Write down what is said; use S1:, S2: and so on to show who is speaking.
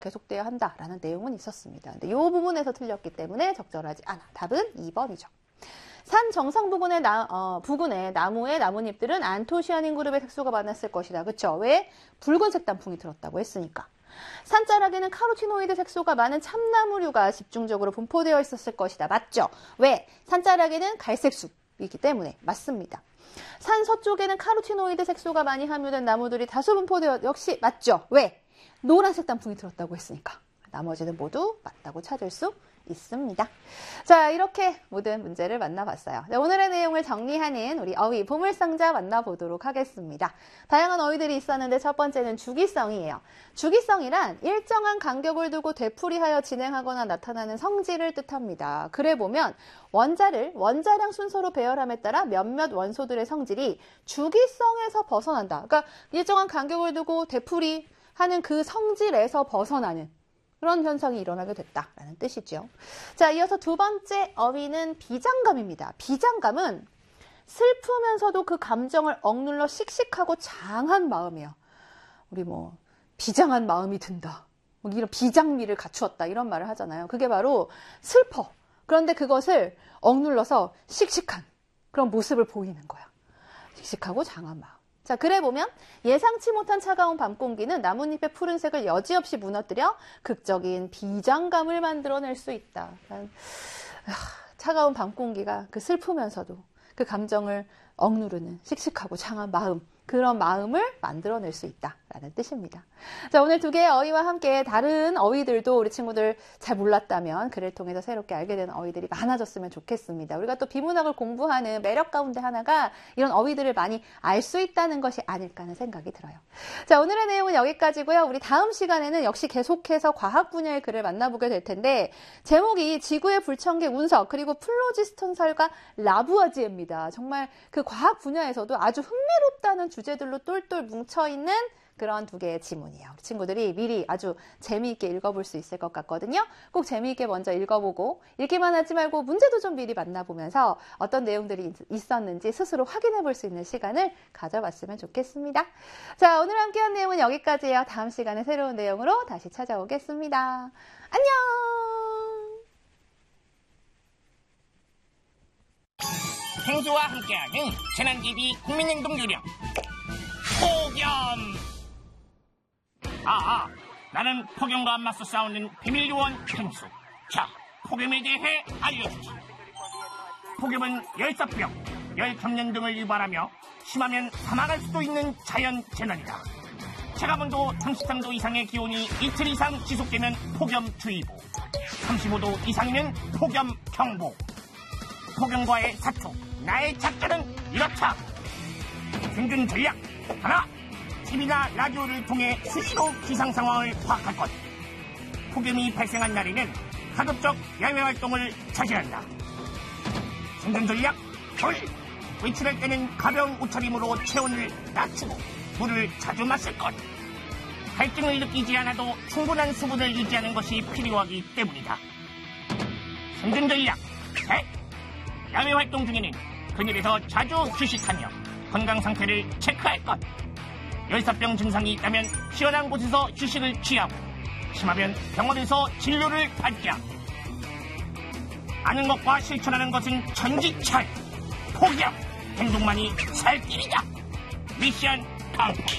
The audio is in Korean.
S1: 계속돼야 한다라는 내용은 있었습니다. 근데 이 부분에서 틀렸기 때문에 적절하지 않아. 답은 2번이죠. 산 정상 부근의 나무의 나뭇잎들은 안토시아닌 그룹의 색소가 많았을 것이다. 그쵸? 왜? 붉은색 단풍이 들었다고 했으니까. 산자락에는 카로티노이드 색소가 많은 참나무류가 집중적으로 분포되어 있었을 것이다. 맞죠? 왜? 산자락에는 갈색 숲이기 때문에. 맞습니다. 산 서쪽에는 카로티노이드 색소가 많이 함유된 나무들이 다수 분포되어 역시 맞죠? 왜? 노란색 단풍이 들었다고 했으니까. 나머지는 모두 맞다고 찾을 수 있습니다. 자, 이렇게 모든 문제를 만나봤어요. 네, 오늘의 내용을 정리하는 우리 어휘 보물상자 만나보도록 하겠습니다. 다양한 어휘들이 있었는데 첫 번째는 주기성이에요. 주기성이란 일정한 간격을 두고 되풀이하여 진행하거나 나타나는 성질을 뜻합니다. 그래 보면 원자를 원자량 순서로 배열함에 따라 몇몇 원소들의 성질이 주기성에서 벗어난다. 그러니까 일정한 간격을 두고 되풀이하는 그 성질에서 벗어나는 그런 현상이 일어나게 됐다라는 뜻이죠. 자, 이어서 두 번째 어휘는 비장감입니다. 비장감은 슬프면서도 그 감정을 억눌러 씩씩하고 장한 마음이에요. 우리 비장한 마음이 든다. 이런 비장미를 갖추었다. 이런 말을 하잖아요. 그게 바로 슬퍼. 그런데 그것을 억눌러서 씩씩한 그런 모습을 보이는 거야. 씩씩하고 장한 마음. 자, 그래 보면 예상치 못한 차가운 밤 공기는 나뭇잎의 푸른색을 여지없이 무너뜨려 극적인 비장감을 만들어낼 수 있다. 차가운 밤 공기가 그 슬프면서도 그 감정을 억누르는 씩씩하고 장한 마음, 그런 마음을 만들어낼 수 있다라는 뜻입니다. 자, 오늘 두 개의 어휘와 함께 다른 어휘들도 우리 친구들 잘 몰랐다면 글을 통해서 새롭게 알게 되는 어휘들이 많아졌으면 좋겠습니다. 우리가 또 비문학을 공부하는 매력 가운데 하나가 이런 어휘들을 많이 알 수 있다는 것이 아닐까 하는 생각이 들어요. 자, 오늘의 내용은 여기까지고요. 우리 다음 시간에는 역시 계속해서 과학 분야의 글을 만나보게 될 텐데 제목이 지구의 불청객 운석 그리고 플로지스톤설과 라부아지에입니다. 정말 그 과학 분야에서도 아주 흥미롭다는 주제들로 똘똘 뭉쳐있는 그런 두 개의 지문이에요. 우리 친구들이 미리 아주 재미있게 읽어볼 수 있을 것 같거든요. 꼭 재미있게 먼저 읽어보고 읽기만 하지 말고 문제도 좀 미리 만나보면서 어떤 내용들이 있었는지 스스로 확인해 볼 수 있는 시간을 가져봤으면 좋겠습니다. 자, 오늘 함께한 내용은 여기까지예요. 다음 시간에 새로운 내용으로 다시 찾아오겠습니다. 안녕!
S2: 행주와 함께하는 재난TV 국민행동 요령 폭염. 나는 폭염과 맞서 싸우는 비밀요원 행수. 자, 폭염에 대해 알려주지. 폭염은 열사병, 열감염 등을 유발하며 심하면 사망할 수도 있는 자연재난이다. 체감온도 33도 이상의 기온이 이틀 이상 지속되면 폭염주의보, 35도 이상이면 폭염경보. 폭염과의 사투, 나의 작전은 이렇다. 생존 전략 하나, TV나 라디오를 통해 수시로 기상 상황을 파악할 것. 폭염이 발생한 날에는 가급적 야외 활동을 자제한다. 생존 전략 둘, 외출할 때는 가벼운 옷차림으로 체온을 낮추고 물을 자주 마실 것. 갈증을 느끼지 않아도 충분한 수분을 유지하는 것이 필요하기 때문이다. 생존 전략 셋, 야외 활동 중에는 그늘에서 자주 휴식하며 건강 상태를 체크할 것. 열사병 증상이 있다면 시원한 곳에서 휴식을 취하고 심하면 병원에서 진료를 받자. 아는 것과 실천하는 것은 천지차이. 폭염, 행동만이 살 길이다. 미션 성공.